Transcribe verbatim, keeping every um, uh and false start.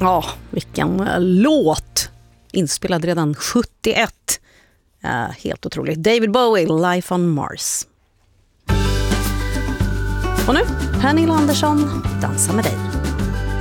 Ja, vilken uh, låt. Inspelad redan sjuttioett. Uh, helt otroligt. David Bowie, Life on Mars. Och nu, Pernilla Andersson, Dansa med dig.